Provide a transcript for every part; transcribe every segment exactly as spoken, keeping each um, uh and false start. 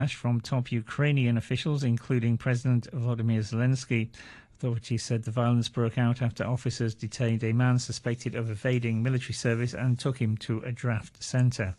from top Ukrainian officials, including President Volodymyr Zelensky. Authorities said the violence broke out after officers detained a man suspected of evading military service and took him to a draft centre.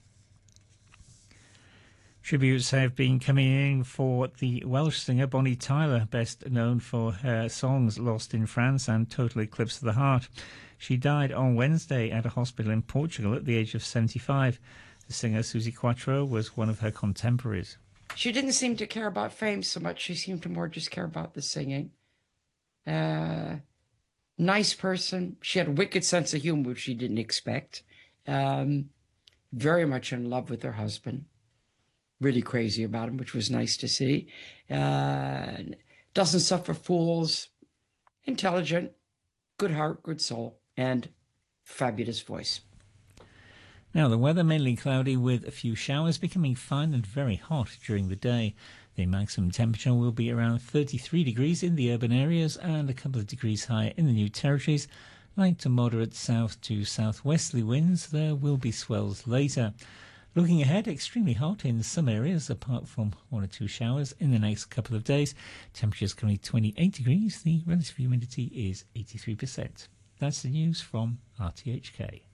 Tributes have been coming in for the Welsh singer Bonnie Tyler, best known for her songs Lost in France and Total Eclipse of the Heart. She died on Wednesday at a hospital in Portugal at the age of seventy-five. The singer Suzi Quatro was one of her contemporaries. She didn't seem to care about fame so much. She seemed to more just care about the singing. Uh, nice person. She had a wicked sense of humor, which she didn't expect. Um, very much in love with her husband. Really crazy about him, which was nice to see. Uh, doesn't suffer fools. Intelligent, good heart, good soul, and fabulous voice. Now, the weather mainly cloudy with a few showers, becoming fine and very hot during the day. The maximum temperature will be around thirty-three degrees in the urban areas and a couple of degrees higher in the New Territories. Light to moderate south to southwesterly winds. There will be swells later. Looking ahead, extremely hot in some areas, apart from one or two showers in the next couple of days. Temperatures currently twenty-eight degrees. The relative humidity is eighty-three percent. That's the news from R T H K.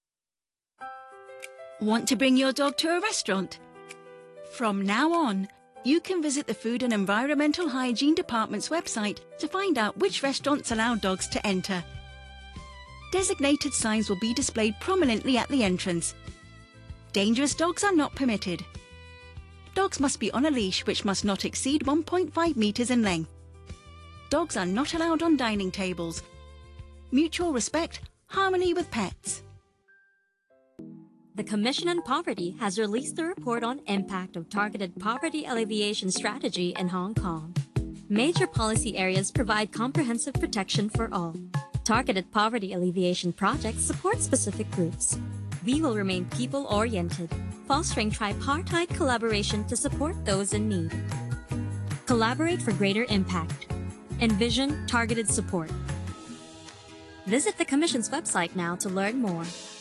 Want to bring your dog to a restaurant? From now on, you can visit the Food and Environmental Hygiene Department's website to find out which restaurants allow dogs to enter. Designated signs will be displayed prominently at the entrance. Dangerous dogs are not permitted. Dogs must be on a leash which must not exceed one point five metres in length. Dogs are not allowed on dining tables. Mutual respect, harmony with pets. The Commission on Poverty has released a report on impact of targeted poverty alleviation strategy in Hong Kong. Major policy areas provide comprehensive protection for all. Targeted poverty alleviation projects support specific groups. We will remain people-oriented, fostering tripartite collaboration to support those in need. Collaborate for greater impact. Envision targeted support. Visit the Commission's website now to learn more.